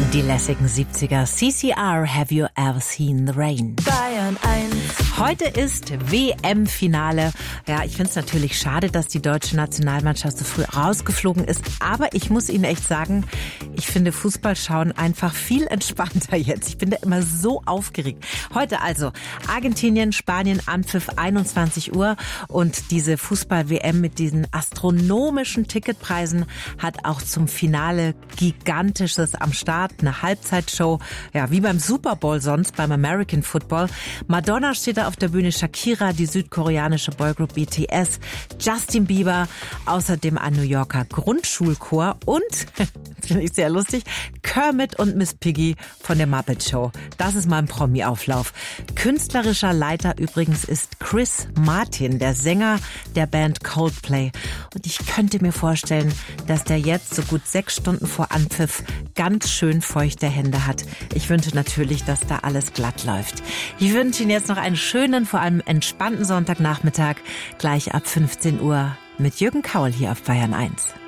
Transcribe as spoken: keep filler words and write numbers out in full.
Die lässigen siebziger. C C R, Have You Ever Seen the Rain? Bayern eins. Heute ist W M-Finale. Ja, ich finde es natürlich schade, dass die deutsche Nationalmannschaft so früh rausgeflogen ist. Aber ich muss Ihnen echt sagen, ich finde Fußballschauen einfach viel entspannter jetzt. Ich bin da immer so aufgeregt. Heute also Argentinien, Spanien, Anpfiff einundzwanzig Uhr. Und diese Fußball-W M mit diesen astronomischen Ticketpreisen hat auch zum Finale Gigantisches am Start. Eine Halbzeitshow, ja, wie beim Super Bowl sonst, beim American Football. Madonna steht da auf der Bühne, Shakira, die südkoreanische Boygroup B T S, Justin Bieber, außerdem ein New Yorker Grundschulchor und, finde ich sehr lustig, Kermit und Miss Piggy von der Muppet Show. Das ist mal ein Promi-Auflauf. Künstlerischer Leiter übrigens ist Chris Martin, der Sänger der Band Coldplay. Und ich könnte mir vorstellen, dass der jetzt so gut sechs Stunden vor Anpfiff ganz schön feuchte Hände hat. Ich wünsche natürlich, dass da alles glatt läuft. Ich wünsche Ihnen jetzt noch einen schönen, vor allem entspannten Sonntagnachmittag, gleich ab fünfzehn Uhr mit Jürgen Kaul hier auf Bayern eins.